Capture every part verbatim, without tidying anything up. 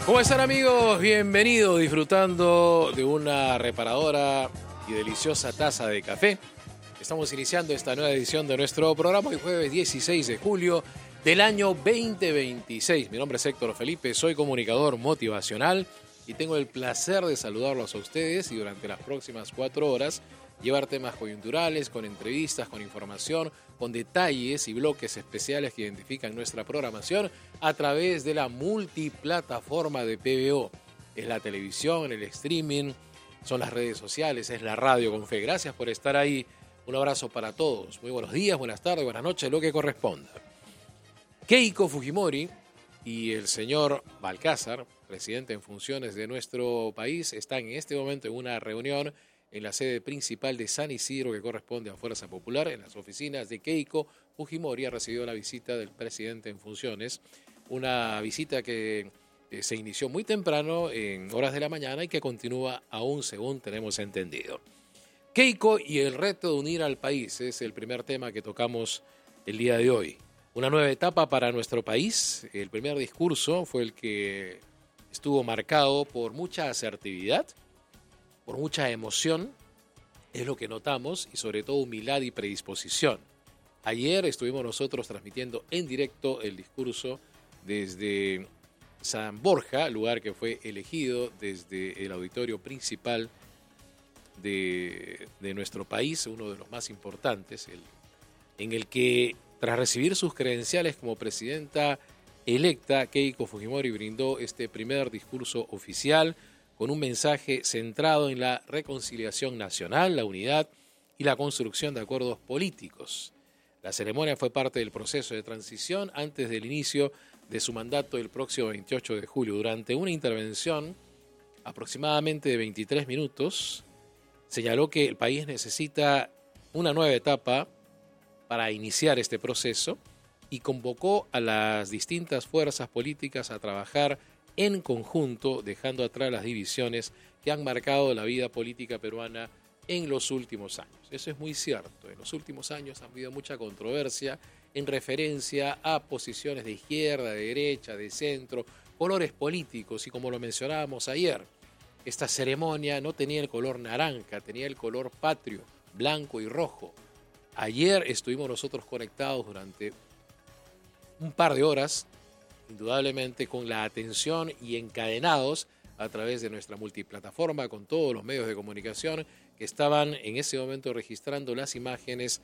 ¿Cómo están, amigos? Bienvenidos, disfrutando de una reparadora y deliciosa taza de café. Estamos iniciando esta nueva edición de nuestro programa el jueves dieciséis de julio del año veinte veintiséis. Mi nombre es Héctor Felipe, soy comunicador motivacional y tengo el placer de saludarlos a ustedes y durante las próximas cuatro horas llevar temas coyunturales, con entrevistas, con información, con detalles y bloques especiales que identifican nuestra programación a través de la multiplataforma de P B O. Es la televisión, el streaming, son las redes sociales, es la radio con fe. Gracias por estar ahí. Un abrazo para todos. Muy buenos días, buenas tardes, buenas noches, lo que corresponda. Keiko Fujimori y el señor Balcázar, presidente en funciones de nuestro país, están en este momento en una reunión en la sede principal de San Isidro, que corresponde a Fuerza Popular. En las oficinas de Keiko Fujimori ha recibido la visita del presidente en funciones, una visita que eh, se inició muy temprano, en horas de la mañana, y que continúa aún, según tenemos entendido. Keiko y el reto de unir al país es el primer tema que tocamos el día de hoy. Una nueva etapa para nuestro país. El primer discurso fue el que estuvo marcado por mucha asertividad, por mucha emoción, es lo que notamos, y sobre todo humildad y predisposición. Ayer estuvimos nosotros transmitiendo en directo el discurso desde San Borja, lugar que fue elegido desde el auditorio principal de, de nuestro país, uno de los más importantes, el, en el que tras recibir sus credenciales como presidenta electa, Keiko Fujimori brindó este primer discurso oficial con un mensaje centrado en la reconciliación nacional, la unidad y la construcción de acuerdos políticos. La ceremonia fue parte del proceso de transición antes del inicio de su mandato el próximo veintiocho de julio. Durante una intervención aproximadamente de veintitrés minutos, señaló que el país necesita una nueva etapa para iniciar este proceso y convocó a las distintas fuerzas políticas a trabajar en conjunto, dejando atrás las divisiones que han marcado la vida política peruana en los últimos años. Eso es muy cierto. En los últimos años ha habido mucha controversia en referencia a posiciones de izquierda, de derecha, de centro, colores políticos, y como lo mencionábamos ayer, esta ceremonia no tenía el color naranja, tenía el color patrio, blanco y rojo. Ayer estuvimos nosotros conectados durante un par de horas, indudablemente con la atención y encadenados a través de nuestra multiplataforma con todos los medios de comunicación que estaban en ese momento registrando las imágenes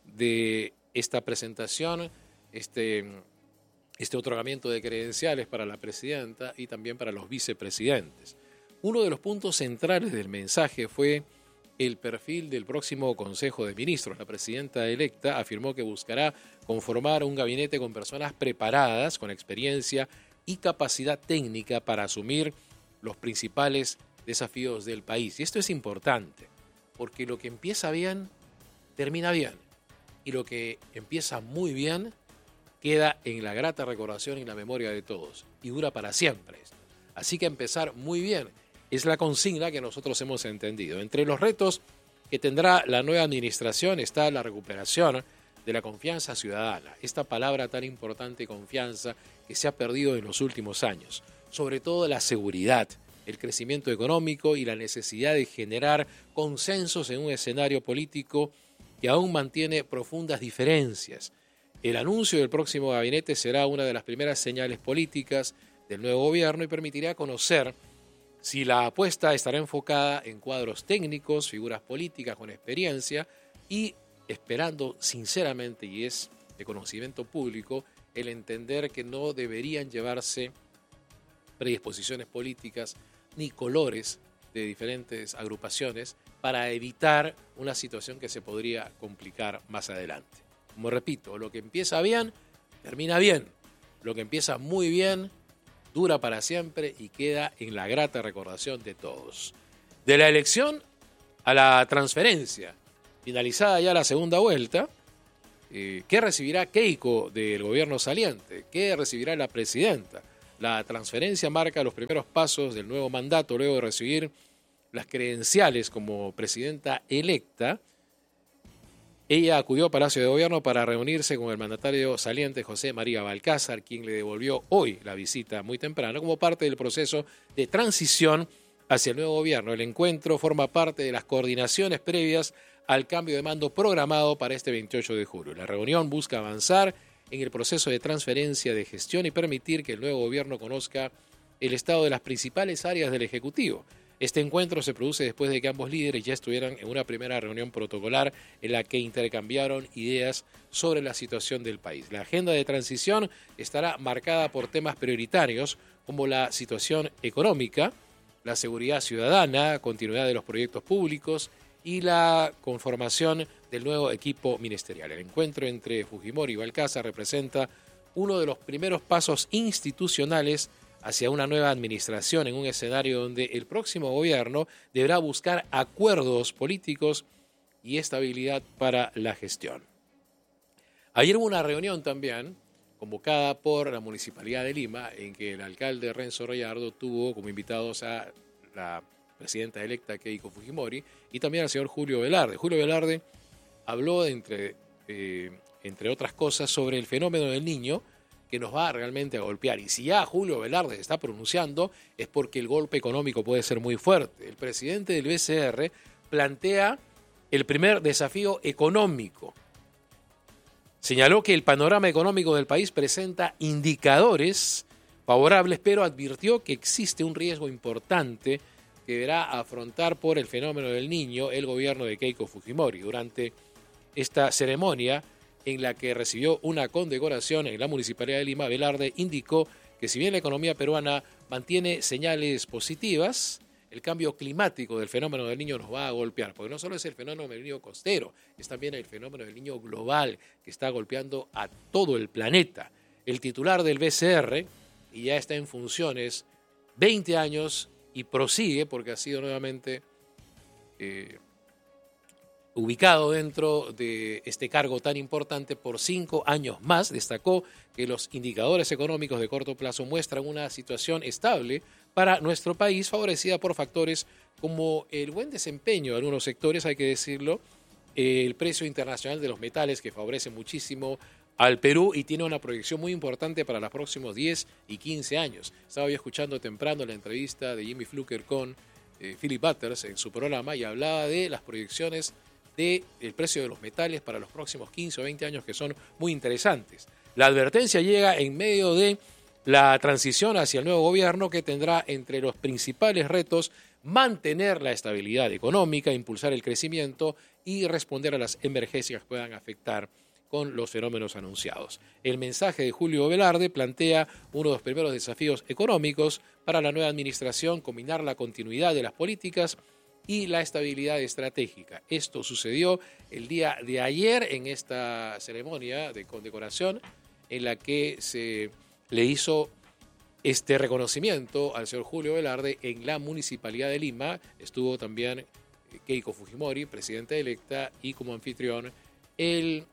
de esta presentación, este, este otorgamiento de credenciales para la presidenta y también para los vicepresidentes. Uno de los puntos centrales del mensaje fue el perfil del próximo Consejo de Ministros. La presidenta electa afirmó que buscará conformar un gabinete con personas preparadas, con experiencia y capacidad técnica para asumir los principales desafíos del país. Y esto es importante, porque lo que empieza bien, termina bien. Y lo que empieza muy bien, queda en la grata recordación y la memoria de todos. Y dura para siempre. Así que empezar muy bien es la consigna que nosotros hemos entendido. Entre los retos que tendrá la nueva administración está la recuperación de la confianza ciudadana. Esta palabra tan importante, confianza, que se ha perdido en los últimos años. Sobre todo la seguridad, el crecimiento económico y la necesidad de generar consensos en un escenario político que aún mantiene profundas diferencias. El anuncio del próximo gabinete será una de las primeras señales políticas del nuevo gobierno y permitirá conocer si la apuesta estará enfocada en cuadros técnicos, figuras políticas con experiencia y esperando sinceramente, y es de conocimiento público, el entender que no deberían llevarse predisposiciones políticas ni colores de diferentes agrupaciones para evitar una situación que se podría complicar más adelante. Como repito, lo que empieza bien, termina bien. Lo que empieza muy bien, dura para siempre y queda en la grata recordación de todos. De la elección a la transferencia, finalizada ya la segunda vuelta, eh, ¿qué recibirá Keiko del gobierno saliente? ¿Qué recibirá la presidenta? La transferencia marca los primeros pasos del nuevo mandato luego de recibir las credenciales como presidenta electa Ella acudió a Palacio de Gobierno para reunirse con el mandatario saliente José María Balcázar, quien le devolvió hoy la visita muy temprano como parte del proceso de transición hacia el nuevo gobierno. El encuentro forma parte de las coordinaciones previas al cambio de mando programado para este veintiocho de julio. La reunión busca avanzar en el proceso de transferencia de gestión y permitir que el nuevo gobierno conozca el estado de las principales áreas del Ejecutivo. Este encuentro se produce después de que ambos líderes ya estuvieran en una primera reunión protocolar en la que intercambiaron ideas sobre la situación del país. La agenda de transición estará marcada por temas prioritarios como la situación económica, la seguridad ciudadana, continuidad de los proyectos públicos y la conformación del nuevo equipo ministerial. El encuentro entre Fujimori y Balcázar representa uno de los primeros pasos institucionales hacia una nueva administración en un escenario donde el próximo gobierno deberá buscar acuerdos políticos y estabilidad para la gestión. Ayer hubo una reunión también convocada por la Municipalidad de Lima en que el alcalde Renzo Reyardo tuvo como invitados a la presidenta electa Keiko Fujimori y también al señor Julio Velarde. Julio Velarde habló de entre, eh, entre otras cosas sobre el fenómeno del niño que nos va realmente a golpear. Y si ya Julio Velarde se está pronunciando es porque el golpe económico puede ser muy fuerte. El presidente del B C R plantea el primer desafío económico. Señaló que el panorama económico del país presenta indicadores favorables, pero advirtió que existe un riesgo importante que deberá afrontar por el fenómeno del niño el gobierno de Keiko Fujimori. Durante esta ceremonia, en la que recibió una condecoración en la Municipalidad de Lima, Velarde indicó que si bien la economía peruana mantiene señales positivas, el cambio climático del fenómeno del niño nos va a golpear, porque no solo es el fenómeno del niño costero, es también el fenómeno del niño global que está golpeando a todo el planeta. El titular del B C R, y ya está en funciones veinte años y prosigue porque ha sido nuevamente Eh, ubicado dentro de este cargo tan importante por cinco años más, destacó que los indicadores económicos de corto plazo muestran una situación estable para nuestro país, favorecida por factores como el buen desempeño de algunos sectores, hay que decirlo, el precio internacional de los metales que favorece muchísimo al Perú y tiene una proyección muy importante para los próximos diez y quince años. Estaba yo escuchando temprano la entrevista de Jimmy Fluker con eh, Philip Butters en su programa y hablaba de las proyecciones del precio de los metales para los próximos quince o veinte años que son muy interesantes. La advertencia llega en medio de la transición hacia el nuevo gobierno que tendrá entre los principales retos mantener la estabilidad económica, impulsar el crecimiento y responder a las emergencias que puedan afectar con los fenómenos anunciados. El mensaje de Julio Velarde plantea uno de los primeros desafíos económicos para la nueva administración, combinar la continuidad de las políticas y la estabilidad estratégica. Esto sucedió el día de ayer en esta ceremonia de condecoración en la que se le hizo este reconocimiento al señor Julio Velarde en la Municipalidad de Lima. Estuvo también Keiko Fujimori, presidenta electa, y como anfitrión el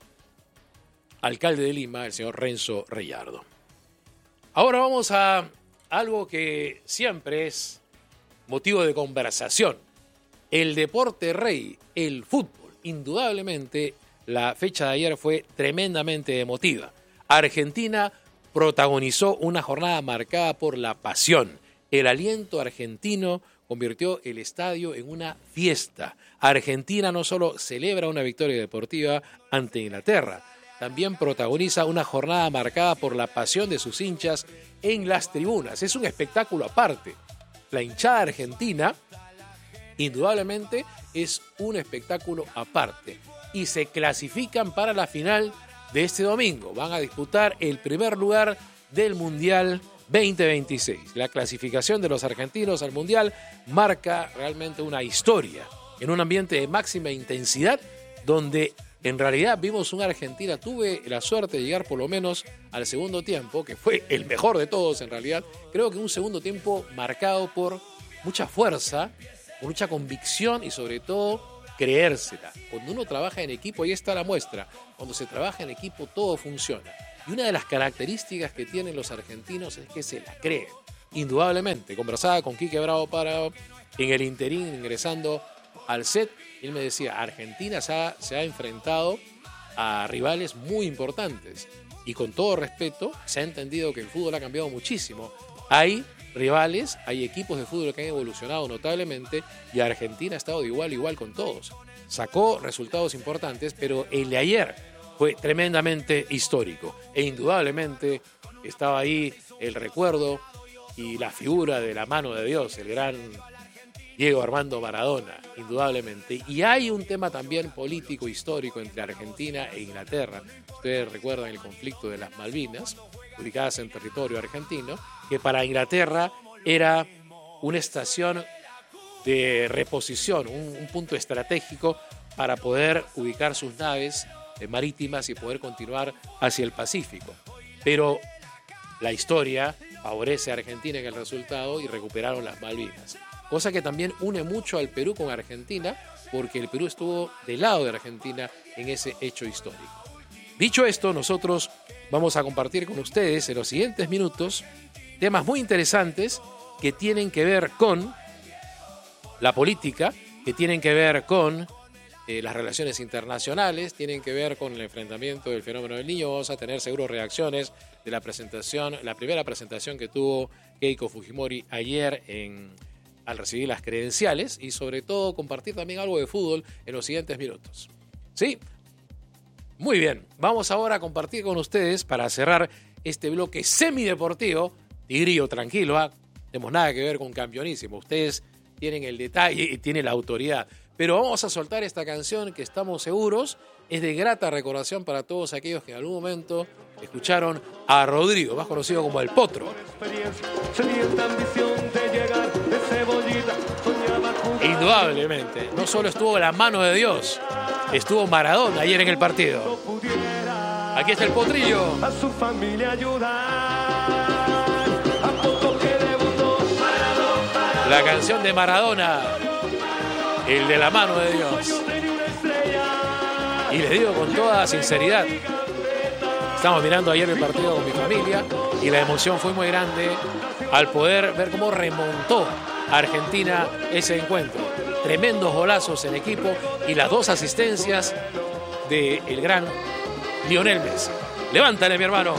alcalde de Lima, el señor Renzo Reyardo. Ahora vamos a algo que siempre es motivo de conversación. El deporte rey, el fútbol. Indudablemente, la fecha de ayer fue tremendamente emotiva. Argentina protagonizó una jornada marcada por la pasión. El aliento argentino convirtió el estadio en una fiesta. Argentina no solo celebra una victoria deportiva ante Inglaterra, también protagoniza una jornada marcada por la pasión de sus hinchas en las tribunas. Es un espectáculo aparte. La hinchada argentina, indudablemente, es un espectáculo aparte. Y se clasifican para la final de este domingo. Van a disputar el primer lugar del Mundial veinte veintiséis. La clasificación de los argentinos al Mundial marca realmente una historia en un ambiente de máxima intensidad donde en realidad vimos una Argentina, tuve la suerte de llegar por lo menos al segundo tiempo, que fue el mejor de todos en realidad. Creo que un segundo tiempo marcado por mucha fuerza, por mucha convicción y sobre todo creérsela. Cuando uno trabaja en equipo, ahí está la muestra, cuando se trabaja en equipo todo funciona. Y una de las características que tienen los argentinos es que se la creen. Indudablemente, conversaba con Quique Bravo Parado en el interín ingresando al set, y él me decía, Argentina se ha, se ha enfrentado a rivales muy importantes. Y con todo respeto, se ha entendido que el fútbol ha cambiado muchísimo. Hay rivales, hay equipos de fútbol que han evolucionado notablemente y Argentina ha estado de igual a igual con todos. Sacó resultados importantes, pero el de ayer fue tremendamente histórico. E indudablemente estaba ahí el recuerdo y la figura de la mano de Dios, el gran Diego Armando Maradona, indudablemente. Y hay un tema también político, histórico entre Argentina e Inglaterra. Ustedes recuerdan el conflicto de las Malvinas, ubicadas en territorio argentino, que para Inglaterra era una estación de reposición, un, un punto estratégico para poder ubicar sus naves eh, marítimas y poder continuar hacia el Pacífico. Pero la historia favorece a Argentina en el resultado y recuperaron las Malvinas. Cosa que también une mucho al Perú con Argentina, porque el Perú estuvo del lado de Argentina en ese hecho histórico. Dicho esto, nosotros vamos a compartir con ustedes en los siguientes minutos temas muy interesantes que tienen que ver con la política, que tienen que ver con eh, las relaciones internacionales, tienen que ver con el enfrentamiento del fenómeno del Niño. Vamos a tener seguro reacciones de la presentación, la primera presentación que tuvo Keiko Fujimori ayer en, al recibir las credenciales, y sobre todo compartir también algo de fútbol en los siguientes minutos. ¿Sí? Muy bien, vamos ahora a compartir con ustedes para cerrar este bloque semideportivo. Tigrillo, tranquilo, ¿ah? No tenemos nada que ver con campeonísimo. Ustedes tienen el detalle y tienen la autoridad. Pero vamos a soltar esta canción que estamos seguros es de grata recordación para todos aquellos que en algún momento escucharon a Rodrigo, más conocido como El Potro. Indudablemente, no solo estuvo la mano de Dios, estuvo Maradona ayer en el partido. Aquí está el Potrillo. A su familia ayudar. La canción de Maradona, el de la mano de Dios. Y les digo con toda sinceridad, estamos mirando ayer el partido con mi familia y la emoción fue muy grande al poder ver cómo remontó Argentina ese encuentro. Tremendos golazos en equipo y las dos asistencias del gran Lionel Messi. Levántale, mi hermano.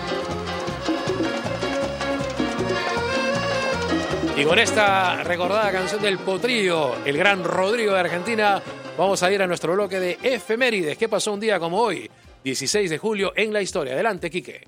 Y con esta recordada canción del Potrillo, el gran Rodrigo de Argentina, vamos a ir a nuestro bloque de efemérides. ¿Qué pasó un día como hoy? dieciséis de julio en la historia. Adelante, Quique.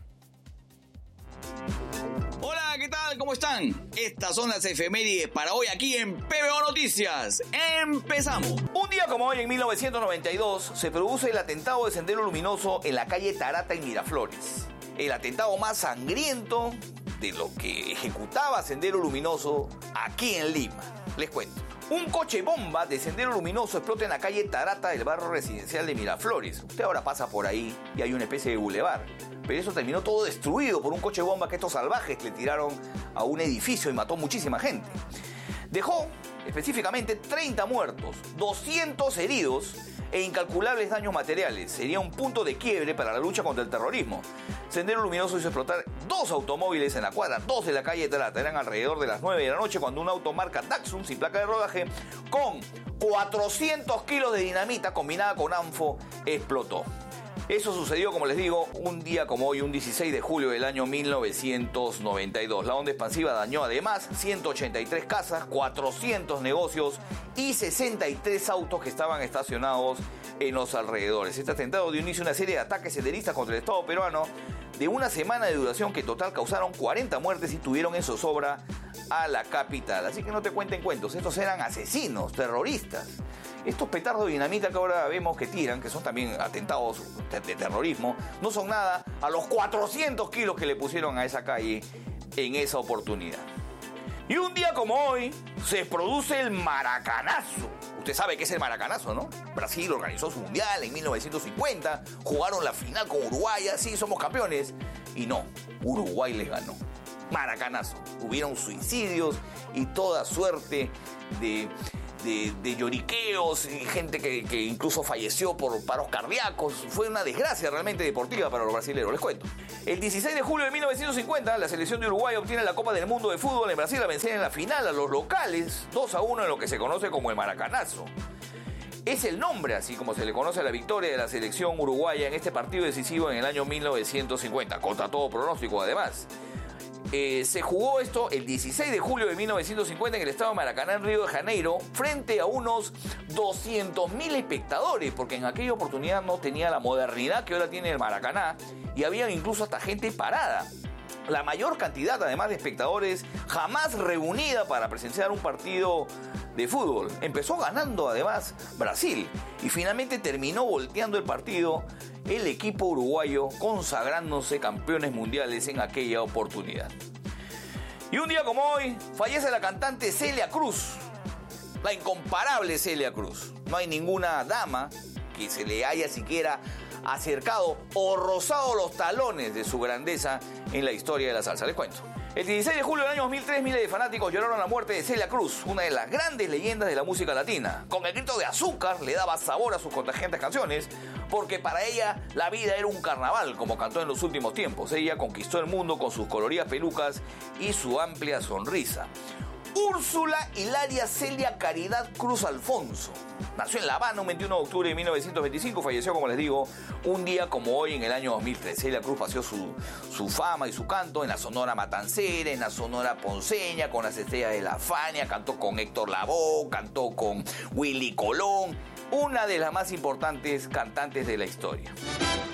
Hola, ¿qué tal? ¿Cómo están? Estas son las efemérides para hoy aquí en P B O Noticias. ¡Empezamos! Un día como hoy, en mil novecientos noventa y dos, se produce el atentado de Sendero Luminoso en la calle Tarata en Miraflores. El atentado más sangriento de lo que ejecutaba Sendero Luminoso aquí en Lima. Les cuento. Un coche bomba de Sendero Luminoso explota en la calle Tarata del barrio residencial de Miraflores. Usted ahora pasa por ahí y hay una especie de bulevar. Pero eso terminó todo destruido por un coche bomba que estos salvajes le tiraron a un edificio y mató muchísima gente. Dejó específicamente treinta muertos, doscientos heridos e incalculables daños materiales. Sería un punto de quiebre para la lucha contra el terrorismo. Sendero Luminoso hizo explotar dos automóviles en la cuadra dos de la calle Tarata. Eran alrededor de las nueve de la noche cuando un auto marca Datsun sin placa de rodaje con cuatrocientos kilos de dinamita combinada con anfo explotó. Eso sucedió, como les digo, un día como hoy, un dieciséis de julio del año mil novecientos noventa y dos. La onda expansiva dañó además ciento ochenta y tres casas, cuatrocientos negocios y sesenta y tres autos que estaban estacionados en los alrededores. Este atentado dio inicio a una serie de ataques senderistas contra el Estado peruano de una semana de duración que en total causaron cuarenta muertes y tuvieron en zozobra a la capital. Así que no te cuenten cuentos, estos eran asesinos, terroristas. Estos petardos de dinamita que ahora vemos que tiran, que son también atentados de, de terrorismo, no son nada a los cuatrocientos kilos que le pusieron a esa calle en esa oportunidad. Y un día como hoy se produce el Maracanazo. Usted sabe qué es el Maracanazo, ¿no? Brasil organizó su mundial en mil novecientos cincuenta, jugaron la final con Uruguay, sí, somos campeones. Y no, Uruguay les ganó. Maracanazo. Hubieron suicidios y toda suerte de de, de lloriqueos y gente que, que incluso falleció por paros cardíacos. Fue una desgracia realmente deportiva para los brasileños, les cuento. El dieciséis de julio de mil novecientos cincuenta, la selección de Uruguay obtiene la Copa del Mundo de Fútbol en Brasil a vencer en la final a los locales dos a uno en lo que se conoce como el Maracanazo. Es el nombre, así como se le conoce a la victoria de la selección uruguaya en este partido decisivo en el año mil novecientos cincuenta, contra todo pronóstico además. Eh, se jugó esto el dieciséis de julio de mil novecientos cincuenta en el estado de Maracaná, en Río de Janeiro, frente a unos doscientos mil espectadores, porque en aquella oportunidad no tenía la modernidad que ahora tiene el Maracaná, y había incluso hasta gente parada. La mayor cantidad, además, de espectadores jamás reunida para presenciar un partido de fútbol. Empezó ganando, además, Brasil, y finalmente terminó volteando el partido el equipo uruguayo, consagrándose campeones mundiales en aquella oportunidad. Y un día como hoy, fallece la cantante Celia Cruz, la incomparable Celia Cruz. No hay ninguna dama que se le haya siquiera acercado o rozado los talones de su grandeza en la historia de la salsa. Les cuento. El dieciséis de julio del año dos mil tres, miles de fanáticos lloraron la muerte de Celia Cruz, una de las grandes leyendas de la música latina. Con el grito de azúcar le daba sabor a sus contagiantes canciones, porque para ella la vida era un carnaval, como cantó en los últimos tiempos. Ella conquistó el mundo con sus coloridas pelucas y su amplia sonrisa. Úrsula Hilaria Celia Caridad Cruz Alfonso nació en La Habana un veintiuno de octubre de mil novecientos veinticinco, falleció, como les digo, un día como hoy en el año dos mil tres. Celia Cruz paseó su, su fama y su canto en la Sonora Matancera, en la Sonora Ponceña, con las Estrellas de la Fania, cantó con Héctor Lavoe, cantó con Willy Colón, una de las más importantes cantantes de la historia.